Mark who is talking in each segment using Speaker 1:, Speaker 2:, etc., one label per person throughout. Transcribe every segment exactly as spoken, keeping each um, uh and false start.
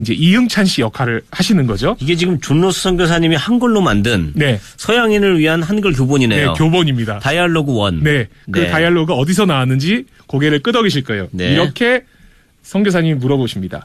Speaker 1: 이제 이응찬 씨 역할을 하시는 거죠.
Speaker 2: 이게 지금 존로스 선교사님이 한글로 만든
Speaker 1: 네.
Speaker 2: 서양인을 위한 한글 교본이네요.
Speaker 1: 네, 교본입니다.
Speaker 2: 다이얼로그 원.
Speaker 1: 네, 그
Speaker 2: 네.
Speaker 1: 다이얼로그가 어디서 나왔는지 고개를 끄덕이실 거예요.
Speaker 2: 네.
Speaker 1: 이렇게 선교사님이 물어보십니다.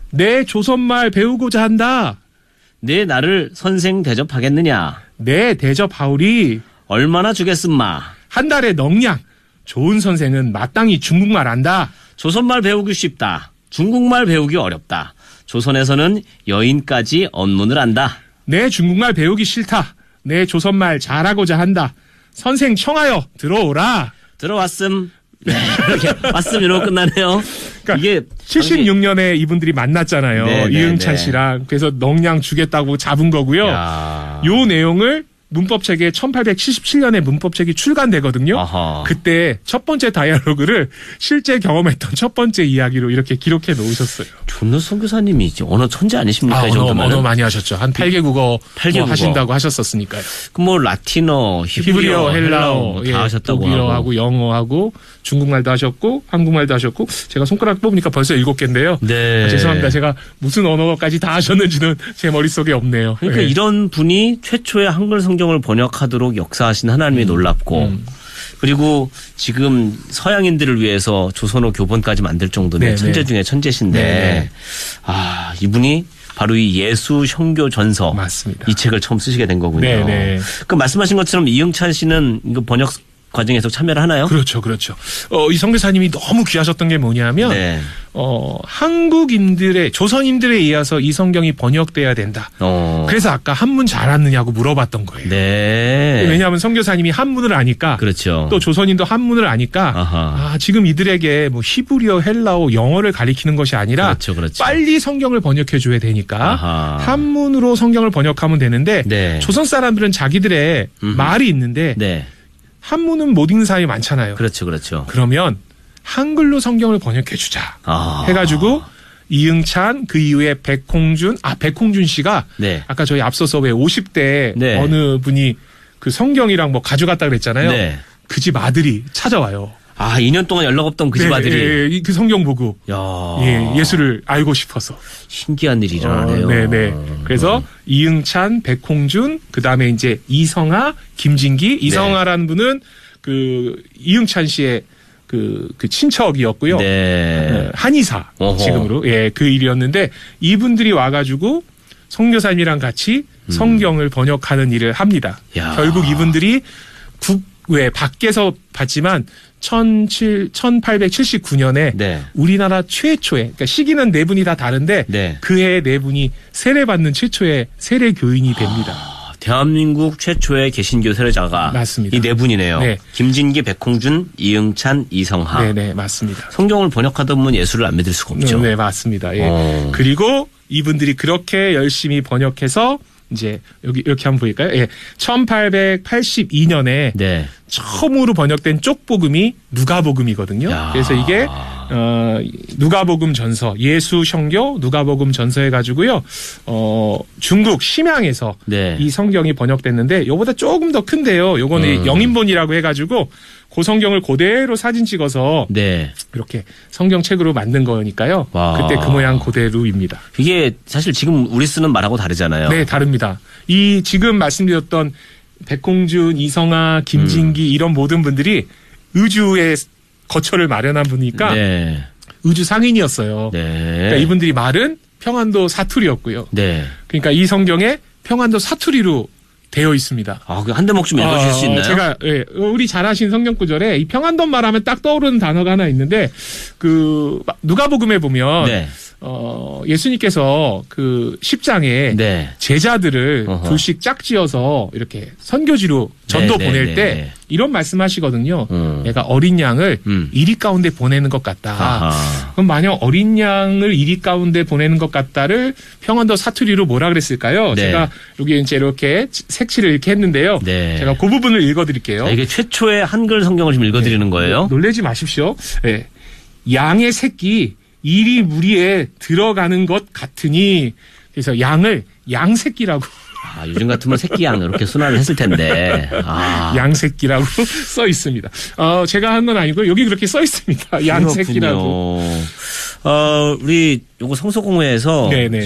Speaker 1: 내 조선말 배우고자 한다.
Speaker 2: 내 나를 선생 대접하겠느냐.
Speaker 1: 내 대접하오리.
Speaker 2: 얼마나 주겠음마.
Speaker 1: 한 달에 넉량. 좋은 선생은 마땅히 중국말 안다.
Speaker 2: 조선말 배우기 쉽다. 중국말 배우기 어렵다. 조선에서는 여인까지 언문을 안다.
Speaker 1: 내 중국말 배우기 싫다. 내 조선말 잘하고자 한다. 선생 청하여 들어오라.
Speaker 2: 들어왔음. 네, 이렇게 왔음 이러고 끝나네요.
Speaker 1: 그러니까
Speaker 2: 이게
Speaker 1: 칠십육 년에 이분들이 만났잖아요.
Speaker 2: 네, 네,
Speaker 1: 이응찬
Speaker 2: 네.
Speaker 1: 씨랑. 그래서 넉량 주겠다고 잡은 거고요.
Speaker 2: 야.
Speaker 1: 요 내용을 문법책에 천팔백칠십칠 년에 문법책이 출간되거든요.
Speaker 2: 아하.
Speaker 1: 그때 첫 번째 다이얼로그를 실제 경험했던 첫 번째 이야기로 이렇게 기록해 놓으셨어요.
Speaker 2: 존로스 선교사님이 이제 언어 천재 아니십니까?
Speaker 1: 아,
Speaker 2: 이
Speaker 1: 언어,
Speaker 2: 정도면
Speaker 1: 언어 많이 하셨죠. 한 팔 개 국어
Speaker 2: 팔 개
Speaker 1: 뭐
Speaker 2: 국어.
Speaker 1: 하신다고 하셨었으니까요.
Speaker 2: 뭐 라틴어, 히브리어,
Speaker 1: 히브리어, 헬라어
Speaker 2: 헬라어 다
Speaker 1: 예,
Speaker 2: 하셨다고
Speaker 1: 독일어하고
Speaker 2: 하고.
Speaker 1: 영어하고 중국말도 하셨고 한국말도 하셨고 제가 손가락 뽑으니까 벌써 일곱 개인데요.
Speaker 2: 네.
Speaker 1: 아, 죄송합니다. 제가 무슨 언어까지 다 하셨는지는 제 머릿속에 없네요.
Speaker 2: 그러니까
Speaker 1: 예.
Speaker 2: 이런 분이 최초의 한글 성경을 번역하도록 역사하신 하나님이
Speaker 1: 음.
Speaker 2: 놀랍고
Speaker 1: 음.
Speaker 2: 그리고 지금 서양인들을 위해서 조선어 교본까지 만들 정도면
Speaker 1: 네,
Speaker 2: 천재
Speaker 1: 네.
Speaker 2: 중에 천재신데
Speaker 1: 네.
Speaker 2: 아 이분이 바로 이 예수 형교 전서
Speaker 1: 맞습니다.
Speaker 2: 이 책을 처음 쓰시게 된 거군요.
Speaker 1: 네, 네.
Speaker 2: 그 말씀하신 것처럼 이응찬 씨는 이거 번역 과정에서 참여를 하나요?
Speaker 1: 그렇죠, 그렇죠. 어, 이 선교사님이 너무 귀하셨던 게 뭐냐면,
Speaker 2: 네.
Speaker 1: 어, 한국인들의, 조선인들에 의해서 이 성경이 번역돼야 된다.
Speaker 2: 어.
Speaker 1: 그래서 아까 한문 잘 아느냐고 물어봤던 거예요.
Speaker 2: 네.
Speaker 1: 왜냐하면 선교사님이 한문을 아니까,
Speaker 2: 그렇죠.
Speaker 1: 또 조선인도 한문을 아니까,
Speaker 2: 아하.
Speaker 1: 아, 지금 이들에게 뭐 히브리어, 헬라어, 영어를 가리키는 것이 아니라,
Speaker 2: 그렇죠, 그렇죠.
Speaker 1: 빨리 성경을 번역해 줘야 되니까,
Speaker 2: 아하.
Speaker 1: 한문으로 성경을 번역하면 되는데,
Speaker 2: 네.
Speaker 1: 조선 사람들은 자기들의
Speaker 2: 음흠.
Speaker 1: 말이 있는데,
Speaker 2: 네.
Speaker 1: 한문은 못 읽는 사람이 많잖아요.
Speaker 2: 그렇죠, 그렇죠.
Speaker 1: 그러면 한글로 성경을 번역해 주자
Speaker 2: 아.
Speaker 1: 해가지고 이응찬 그 이후에 백홍준 아 백홍준 씨가
Speaker 2: 네.
Speaker 1: 아까 저희 앞서서 왜 오십 대
Speaker 2: 네.
Speaker 1: 어느 분이 그 성경이랑 뭐 가져갔다 그랬잖아요.
Speaker 2: 네.
Speaker 1: 그 집 아들이 찾아와요.
Speaker 2: 아, 이 년 동안 연락 없던 그 집
Speaker 1: 네,
Speaker 2: 아들이.
Speaker 1: 예, 예, 그 성경 보고
Speaker 2: 야.
Speaker 1: 예, 예수를 알고 싶어서.
Speaker 2: 신기한 일이 일어나네요.
Speaker 1: 어, 네네. 그래서 이응찬, 백홍준, 그 다음에 이제 이성아, 김진기. 이성아라는 분은 그 이응찬 씨의 그, 그 친척이었고요.
Speaker 2: 네.
Speaker 1: 어, 한의사
Speaker 2: 어허.
Speaker 1: 지금으로 예, 그 일이었는데 이분들이 와가지고 선교사님이랑 같이 성경을 번역하는 일을 합니다.
Speaker 2: 야.
Speaker 1: 결국 이분들이 국외 밖에서 봤지만 천팔백칠십구 년에
Speaker 2: 네.
Speaker 1: 우리나라 최초의 그러니까 시기는 네 분이 다 다른데
Speaker 2: 네.
Speaker 1: 그해 네 분이 세례받는 최초의 세례 교인이 됩니다.
Speaker 2: 아, 대한민국 최초의 개신교 세례자가
Speaker 1: 맞습니다.
Speaker 2: 이 네 분이네요.
Speaker 1: 네.
Speaker 2: 김진기, 백홍준, 이응찬, 이성하.
Speaker 1: 네네 맞습니다.
Speaker 2: 성경을 번역하다 보면 예수를 안 믿을 수가 없죠.
Speaker 1: 네 맞습니다. 예.
Speaker 2: 어.
Speaker 1: 그리고 이분들이 그렇게 열심히 번역해서 이제 여기 이렇게 한번 보일까요? 예. 천팔백팔십이 년에
Speaker 2: 네.
Speaker 1: 처음으로 번역된 쪽복음이 누가복음이거든요.
Speaker 2: 야.
Speaker 1: 그래서 이게 어 누가복음 전서, 예수 형교 누가복음 전서 해가지고요. 어 중국 심양에서
Speaker 2: 네.
Speaker 1: 이 성경이 번역됐는데 요보다 조금 더 큰데요. 요거는
Speaker 2: 음.
Speaker 1: 영인본이라고 해가지고 그 성경을 그대로 사진 찍어서
Speaker 2: 네.
Speaker 1: 이렇게 성경책으로 만든 거니까요.
Speaker 2: 와.
Speaker 1: 그때 그 모양 그대로입니다.
Speaker 2: 이게 사실 지금 우리 쓰는 말하고 다르잖아요.
Speaker 1: 네, 다릅니다. 이 지금 말씀드렸던 백홍준, 이성아, 김진기
Speaker 2: 음.
Speaker 1: 이런 모든 분들이 의주의 거처를 마련한 분이니까
Speaker 2: 네.
Speaker 1: 의주 상인이었어요.
Speaker 2: 네.
Speaker 1: 그러니까 이분들이 말은 평안도 사투리였고요.
Speaker 2: 네.
Speaker 1: 그러니까 이 성경에 평안도 사투리로 되어 있습니다.
Speaker 2: 아, 그 한 대목 좀 읽어주실 수 있나요?
Speaker 1: 제가 예, 우리 잘 아신 성경 구절에 이 평안도 말하면 딱 떠오르는 단어가 하나 있는데 그 누가복음에 보면
Speaker 2: 네.
Speaker 1: 어, 예수님께서 그 십 장에
Speaker 2: 네.
Speaker 1: 제자들을
Speaker 2: 어허.
Speaker 1: 둘씩 짝지어서 이렇게 선교지로 전도
Speaker 2: 네,
Speaker 1: 보낼
Speaker 2: 네,
Speaker 1: 때
Speaker 2: 네.
Speaker 1: 이런 말씀하시거든요.
Speaker 2: 음.
Speaker 1: 내가 어린 양을
Speaker 2: 음.
Speaker 1: 이리 가운데 보내는 것 같다.
Speaker 2: 아하.
Speaker 1: 그럼 만약 어린 양을 이리 가운데 보내는 것 같다를 평안도 사투리로 뭐라 그랬을까요?
Speaker 2: 네.
Speaker 1: 제가 여기 이제 이렇게 색칠을 이렇게 했는데요.
Speaker 2: 네.
Speaker 1: 제가 그 부분을 읽어드릴게요.
Speaker 2: 자, 이게 최초의 한글 성경을 지금 읽어드리는 거예요.
Speaker 1: 놀라지 마십시오. 네. 양의 새끼 이리 무리에 들어가는 것 같으니 그래서 양을 양새끼라고
Speaker 2: 아, 요즘 같으면 새끼 양 이렇게 순환을 했을 텐데. 아.
Speaker 1: 양새끼라고 써 있습니다. 어, 제가 한 건 아니고 여기 그렇게 써 있습니다. 양새끼라고.
Speaker 2: 그렇군요. 어, 우리 요거 성서공회에서
Speaker 1: 네네.